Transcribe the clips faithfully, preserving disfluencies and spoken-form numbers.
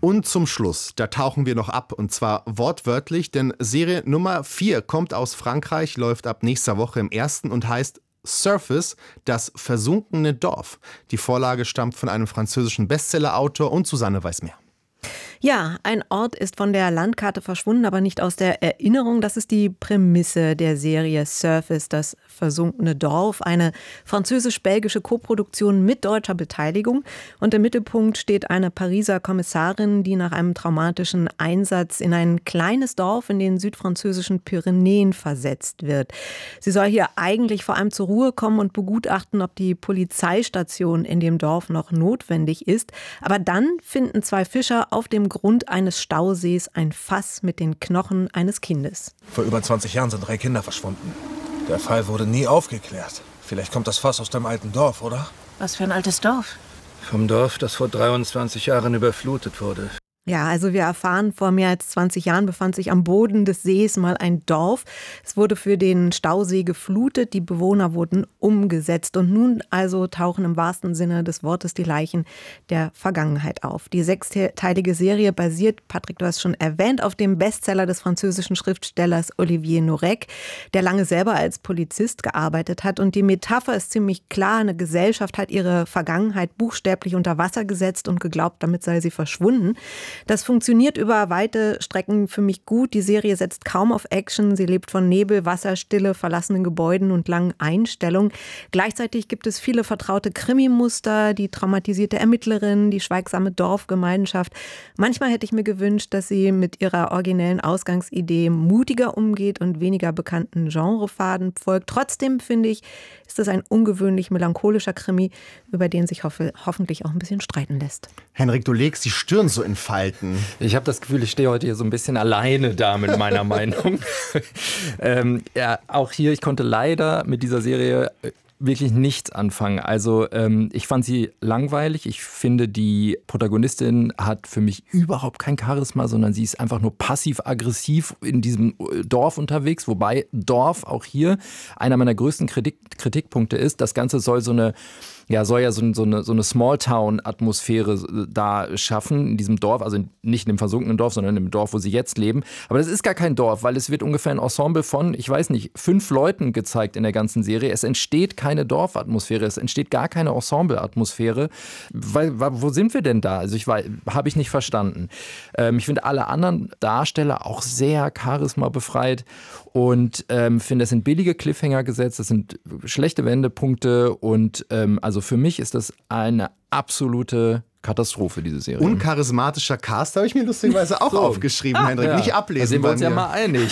Und zum Schluss, da tauchen wir noch ab, und zwar wortwörtlich, denn Serie Nummer vier kommt aus Frankreich, läuft ab nächster Woche im ersten und heißt Surface, das versunkene Dorf. Die Vorlage stammt von einem französischen Bestsellerautor und Susanne weiß mehr. Ja, ein Ort ist von der Landkarte verschwunden, aber nicht aus der Erinnerung. Das ist die Prämisse der Serie Surface, das versunkene Dorf. Eine französisch-belgische Koproduktion mit deutscher Beteiligung. Und im Mittelpunkt steht eine Pariser Kommissarin, die nach einem traumatischen Einsatz in ein kleines Dorf in den südfranzösischen Pyrenäen versetzt wird. Sie soll hier eigentlich vor allem zur Ruhe kommen und begutachten, ob die Polizeistation in dem Dorf noch notwendig ist. Aber dann finden zwei Fischer auf dem Grund eines Stausees ein Fass mit den Knochen eines Kindes. Vor über zwanzig Jahren sind drei Kinder verschwunden. Der Fall wurde nie aufgeklärt. Vielleicht kommt das Fass aus dem alten Dorf, oder? Was für ein altes Dorf? Vom Dorf, das vor dreiundzwanzig Jahren überflutet wurde. Ja, also wir erfahren, vor mehr als zwanzig Jahren befand sich am Boden des Sees mal ein Dorf. Es wurde für den Stausee geflutet, die Bewohner wurden umgesetzt. Und nun also tauchen im wahrsten Sinne des Wortes die Leichen der Vergangenheit auf. Die sechsteilige Serie basiert, Patrick, du hast schon erwähnt, auf dem Bestseller des französischen Schriftstellers Olivier Nourec, der lange selber als Polizist gearbeitet hat. Und die Metapher ist ziemlich klar. Eine Gesellschaft hat ihre Vergangenheit buchstäblich unter Wasser gesetzt und geglaubt, damit sei sie verschwunden. Das funktioniert über weite Strecken für mich gut. Die Serie setzt kaum auf Action. Sie lebt von Nebel, Wasserstille, verlassenen Gebäuden und langen Einstellungen. Gleichzeitig gibt es viele vertraute Krimimuster, die traumatisierte Ermittlerin, die schweigsame Dorfgemeinschaft. Manchmal hätte ich mir gewünscht, dass sie mit ihrer originellen Ausgangsidee mutiger umgeht und weniger bekannten Genrefaden folgt. Trotzdem finde ich, ist es ein ungewöhnlich melancholischer Krimi, über den sich hoffe, hoffentlich auch ein bisschen streiten lässt. Henrik, du legst die Stirn so in Falten. Ich habe das Gefühl, ich stehe heute hier so ein bisschen alleine da mit meiner Meinung. ähm, ja, auch hier, ich konnte leider mit dieser Serie wirklich nichts anfangen. Also ähm, ich fand sie langweilig. Ich finde, die Protagonistin hat für mich überhaupt kein Charisma, sondern sie ist einfach nur passiv-aggressiv in diesem Dorf unterwegs. Wobei Dorf auch hier einer meiner größten Kritik- Kritikpunkte ist. Das Ganze soll so eine Ja, soll ja so, so eine, so eine Smalltown-Atmosphäre da schaffen in diesem Dorf, also nicht in dem versunkenen Dorf, sondern im Dorf, wo sie jetzt leben. Aber das ist gar kein Dorf, weil es wird ungefähr ein Ensemble von, ich weiß nicht, fünf Leuten gezeigt in der ganzen Serie. Es entsteht keine Dorfatmosphäre, es entsteht gar keine Ensemble-Atmosphäre. Weil, wo sind wir denn da? Also ich habe ich nicht verstanden. Ähm, ich finde alle anderen Darsteller auch sehr charismabefreit und ähm, finde, das sind billige Cliffhanger gesetzt, das sind schlechte Wendepunkte und ähm, also für mich ist das eine absolute Katastrophe, diese Serie. Uncharismatischer Cast habe ich mir lustigerweise auch so aufgeschrieben, ah, Henrik. Ja. Nicht ablesen. Da sind wir uns ja mal einig.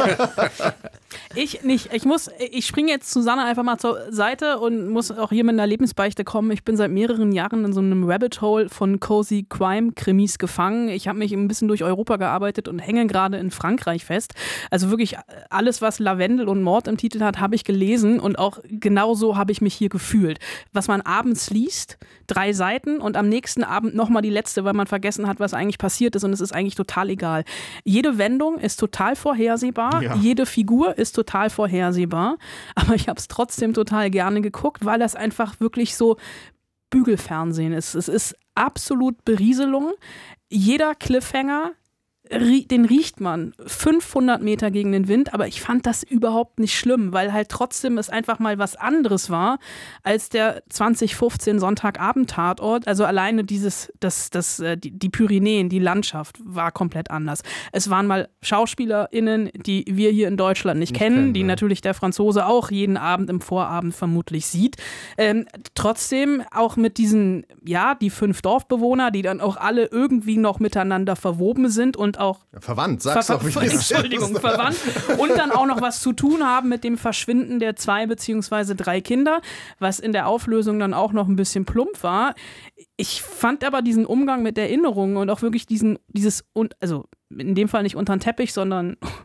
Ich nicht. Ich muss, ich springe jetzt Susanne einfach mal zur Seite und muss auch hier mit einer Lebensbeichte kommen. Ich bin seit mehreren Jahren in so einem Rabbit Hole von Cozy Crime Krimis gefangen. Ich habe mich ein bisschen durch Europa gearbeitet und hänge gerade in Frankreich fest. Also wirklich alles, was Lavendel und Mord im Titel hat, habe ich gelesen und auch genauso habe ich mich hier gefühlt. Was man abends liest, drei Seiten und am nächsten Abend nochmal die letzte, weil man vergessen hat, was eigentlich passiert ist und es ist eigentlich total egal. Jede Wendung ist total vorhersehbar, ja. Jede Figur ist total vorhersehbar, aber ich habe es trotzdem total gerne geguckt, weil das einfach wirklich so Bügelfernsehen ist. Es ist absolut Berieselung. Jeder Cliffhanger, den riecht man fünfhundert Meter gegen den Wind, aber ich fand das überhaupt nicht schlimm, weil halt trotzdem es einfach mal was anderes war als der zwanzig fünfzehn Sonntagabend-Tatort. Also alleine dieses, das, das, die, die Pyrenäen, die Landschaft war komplett anders. Es waren mal SchauspielerInnen, die wir hier in Deutschland nicht, nicht kennen, kennen, die ja. natürlich der Franzose auch jeden Abend im Vorabend vermutlich sieht. Ähm, trotzdem auch mit diesen, ja, die fünf Dorfbewohner, die dann auch alle irgendwie noch miteinander verwoben sind und auch ja, verwandt, sag's ver- doch, wie ver- Entschuldigung, verwandt und dann auch noch was zu tun haben mit dem Verschwinden der zwei beziehungsweise drei Kinder, was in der Auflösung dann auch noch ein bisschen plump war. Ich fand aber diesen Umgang mit Erinnerungen und auch wirklich diesen, dieses, also in dem Fall nicht unter den Teppich, sondern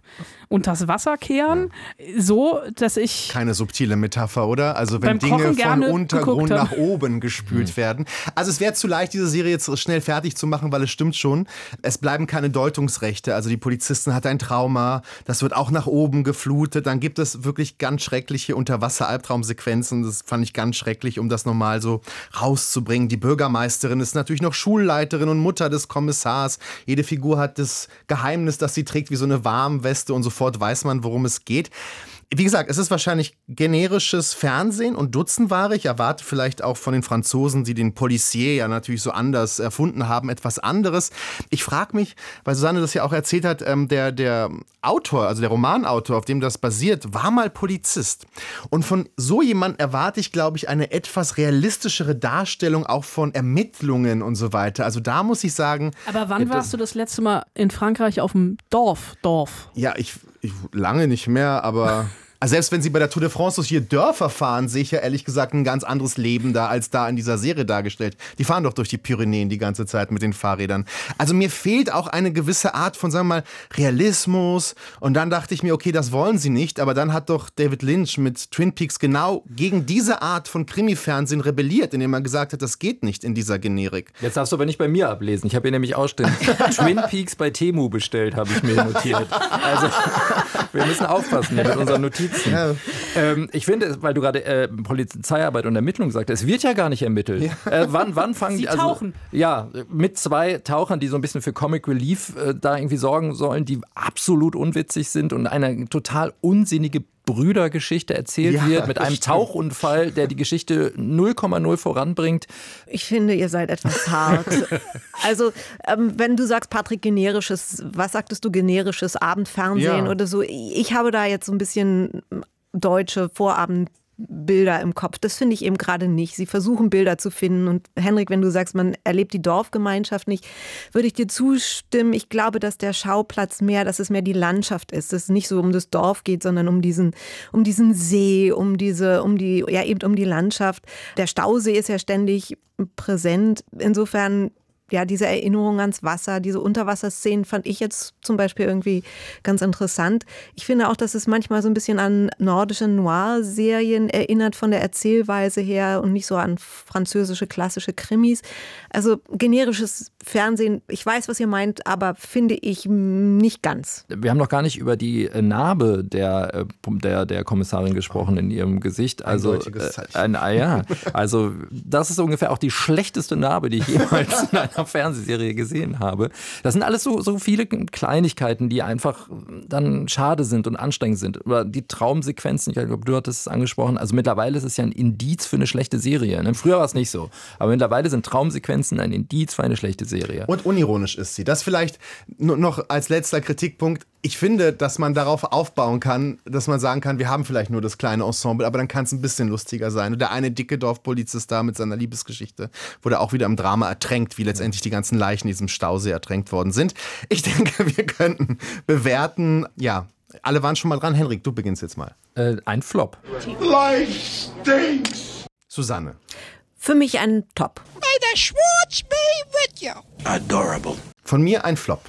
unters Wasser kehren, ja. so, dass ich... Keine subtile Metapher, oder? Also wenn Dinge von Untergrund nach oben gespült mhm. werden. Also es wäre zu leicht, diese Serie jetzt schnell fertig zu machen, weil es stimmt schon, es bleiben keine Deutungsrechte. Also die Polizistin hat ein Trauma, das wird auch nach oben geflutet. Dann gibt es wirklich ganz schreckliche Unterwasser-Albtraumsequenzen. Das fand ich ganz schrecklich, um das nochmal so rauszubringen. Die Bürgermeisterin ist natürlich noch Schulleiterin und Mutter des Kommissars. Jede Figur hat das Geheimnis, das sie trägt, wie so eine Warmweste und sofort weiß man, worum es geht. Wie gesagt, es ist wahrscheinlich generisches Fernsehen und Dutzendware. Ich erwarte vielleicht auch von den Franzosen, die den Policier ja natürlich so anders erfunden haben, etwas anderes. Ich frage mich, weil Susanne das ja auch erzählt hat, ähm, der, der Autor, also der Romanautor, auf dem das basiert, war mal Polizist. Und von so jemand erwarte ich, glaube ich, eine etwas realistischere Darstellung auch von Ermittlungen und so weiter. Also da muss ich sagen... Aber wann äh, warst du das letzte Mal in Frankreich auf dem Dorf? Dorf? Ja, ich, ich lange nicht mehr, aber... Also selbst wenn sie bei der Tour de France durch hier Dörfer fahren, sehe ich ja ehrlich gesagt ein ganz anderes Leben da, als da in dieser Serie dargestellt. Die fahren doch durch die Pyrenäen die ganze Zeit mit den Fahrrädern. Also mir fehlt auch eine gewisse Art von, sagen wir mal, Realismus. Und dann dachte ich mir, okay, das wollen sie nicht. Aber dann hat doch David Lynch mit Twin Peaks genau gegen diese Art von Krimi-Fernsehen rebelliert, indem er gesagt hat, das geht nicht in dieser Generik. Jetzt darfst du aber nicht bei mir ablesen. Ich habe hier nämlich auch stehen, Twin Peaks bei Temu bestellt, habe ich mir notiert. Also wir müssen aufpassen hier mit unseren Notizen. Ja. Ähm, ich finde, weil du gerade äh, Polizeiarbeit und Ermittlung sagst, es wird ja gar nicht ermittelt. Ja. Äh, wann, wann fangen Sie die also, tauchen. Ja, mit zwei Tauchern, die so ein bisschen für Comic Relief äh, da irgendwie sorgen sollen, die absolut unwitzig sind und eine total unsinnige Brüdergeschichte erzählt ja, wird, mit einem stimmt. Tauchunfall, der die Geschichte null Komma null voranbringt. Ich finde, ihr seid etwas hart. Also, ähm, wenn du sagst, Patrick, generisches, was sagtest du, generisches Abendfernsehen ja. oder so? Ich habe da jetzt so ein bisschen deutsche Vorabendbilder im Kopf. Das finde ich eben gerade nicht. Sie versuchen Bilder zu finden. Und Henrik, wenn du sagst, man erlebt die Dorfgemeinschaft nicht, würde ich dir zustimmen. Ich glaube, dass der Schauplatz mehr, dass es mehr die Landschaft ist. Dass es nicht so um das Dorf geht, sondern um diesen, um diesen See, um diese, um die, ja eben um die Landschaft. Der Stausee ist ja ständig präsent. Insofern ja, diese Erinnerung ans Wasser, diese Unterwasserszenen fand ich jetzt zum Beispiel irgendwie ganz interessant. Ich finde auch, dass es manchmal so ein bisschen an nordische Noir-Serien erinnert von der Erzählweise her und nicht so an französische klassische Krimis. Also generisches Fernsehen, ich weiß, was ihr meint, aber finde ich nicht ganz. Wir haben noch gar nicht über die Narbe der, der, der Kommissarin gesprochen in ihrem Gesicht. Also, Eindeutiges Zeichen. Ein, äh, ja, also das ist ungefähr auch die schlechteste Narbe, die ich jemals in einer Fernsehserie gesehen habe. Das sind alles so, so viele Kleinigkeiten, die einfach dann schade sind und anstrengend sind. Oder die Traumsequenzen, ich glaube, du hattest es angesprochen, also mittlerweile ist es ja ein Indiz für eine schlechte Serie. Ne? Früher war es nicht so, aber mittlerweile sind Traumsequenzen ein Indiz für eine schlechte Serie. Und unironisch ist sie. Das vielleicht noch als letzter Kritikpunkt. Ich finde, dass man darauf aufbauen kann, dass man sagen kann, wir haben vielleicht nur das kleine Ensemble, aber dann kann es ein bisschen lustiger sein. Und der eine dicke Dorfpolizist da mit seiner Liebesgeschichte wurde auch wieder im Drama ertränkt, wie letztendlich die ganzen Leichen in diesem Stausee ertränkt worden sind. Ich denke, wir könnten bewerten, ja, alle waren schon mal dran. Henrik, du beginnst jetzt mal. Äh, ein Flop. Life stinks. Susanne. Für mich ein Top. May the Schwartz be with you. Adorable. Von mir ein Flop.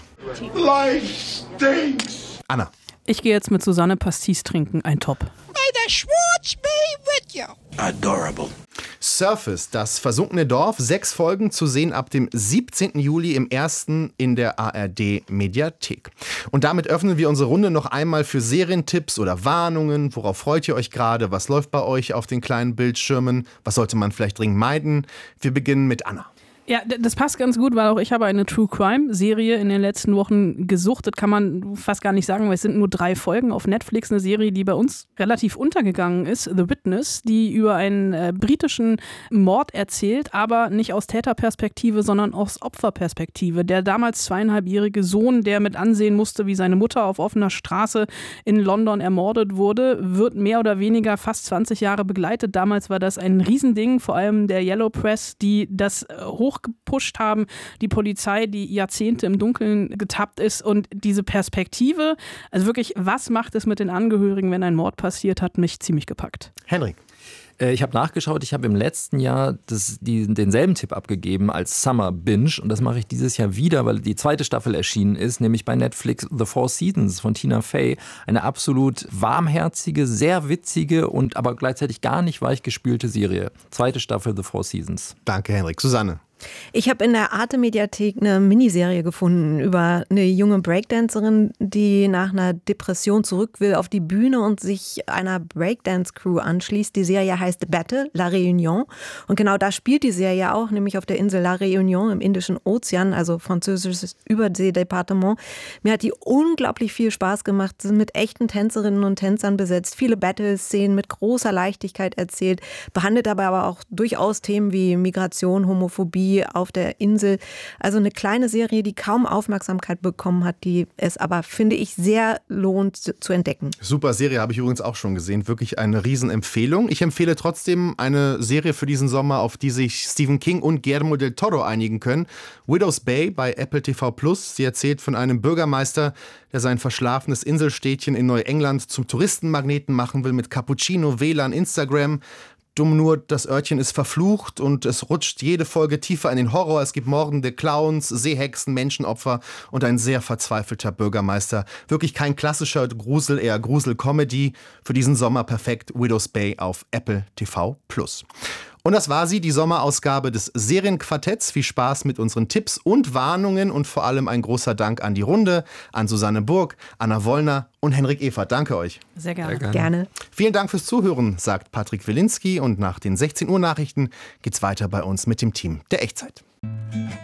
Life stinks. Anna. Ich gehe jetzt mit Susanne Pastis trinken, ein Top. May the Schwartz be with you. Adorable. Surface, das versunkene Dorf, sechs Folgen zu sehen ab dem siebzehnten Juli im ersten in der A R D-Mediathek. Und damit öffnen wir unsere Runde noch einmal für Serientipps oder Warnungen. Worauf freut ihr euch gerade? Was läuft bei euch auf den kleinen Bildschirmen? Was sollte man vielleicht dringend meiden? Wir beginnen mit Anna. Ja, das passt ganz gut, weil auch ich habe eine True-Crime-Serie in den letzten Wochen gesuchtet, kann man fast gar nicht sagen, weil es sind nur drei Folgen auf Netflix, eine Serie, die bei uns relativ untergegangen ist, The Witness, die über einen äh, britischen Mord erzählt, aber nicht aus Täterperspektive, sondern aus Opferperspektive. Der damals zweieinhalbjährige Sohn, der mit ansehen musste, wie seine Mutter auf offener Straße in London ermordet wurde, wird mehr oder weniger fast zwanzig Jahre begleitet. Damals war das ein Riesending, vor allem der Yellow Press, die das äh, hoch gepusht haben, die Polizei, die Jahrzehnte im Dunkeln getappt ist und diese Perspektive, also wirklich, was macht es mit den Angehörigen, wenn ein Mord passiert, hat mich ziemlich gepackt. Henrik. Ich habe nachgeschaut, ich habe im letzten Jahr das, die, denselben Tipp abgegeben als Summer Binge und das mache ich dieses Jahr wieder, weil die zweite Staffel erschienen ist, nämlich bei Netflix The Four Seasons von Tina Fey. Eine absolut warmherzige, sehr witzige und aber gleichzeitig gar nicht weichgespülte Serie. Zweite Staffel The Four Seasons. Danke, Henrik. Susanne. Ich habe in der Arte-Mediathek eine Miniserie gefunden über eine junge Breakdancerin, die nach einer Depression zurück will auf die Bühne und sich einer Breakdance-Crew anschließt. Die Serie heißt Battle, La Réunion. Und genau da spielt die Serie auch, nämlich auf der Insel La Réunion im Indischen Ozean, also französisches Überseedepartement. Mir hat die unglaublich viel Spaß gemacht, sind mit echten Tänzerinnen und Tänzern besetzt, viele Battle-Szenen mit großer Leichtigkeit erzählt, behandelt aber, aber auch durchaus Themen wie Migration, Homophobie auf der Insel. Also eine kleine Serie, die kaum Aufmerksamkeit bekommen hat, die es aber, finde ich, sehr lohnt zu entdecken. Super Serie, habe ich übrigens auch schon gesehen. Wirklich eine Riesenempfehlung. Ich empfehle trotzdem eine Serie für diesen Sommer, auf die sich Stephen King und Guillermo del Toro einigen können. Widow's Bay bei Apple T V Plus. Sie erzählt von einem Bürgermeister, der sein verschlafenes Inselstädtchen in Neuengland zum Touristenmagneten machen will mit Cappuccino, W L A N, Instagram. Dumm nur, das Örtchen ist verflucht und es rutscht jede Folge tiefer in den Horror. Es gibt mordende Clowns, Seehexen, Menschenopfer und ein sehr verzweifelter Bürgermeister. Wirklich kein klassischer Grusel, eher Grusel-Comedy. Für diesen Sommer perfekt Widow's Bay auf Apple T V Plus. Und das war sie, die Sommerausgabe des Serienquartetts. Viel Spaß mit unseren Tipps und Warnungen und vor allem ein großer Dank an die Runde, an Susanne Burg, Anna Wollner und Henrik Evert. Danke euch. Sehr gerne. Sehr gerne. Gerne. Vielen Dank fürs Zuhören, sagt Patrick Wilinski. Und nach den sechzehn Uhr Nachrichten geht's weiter bei uns mit dem Team der Echtzeit.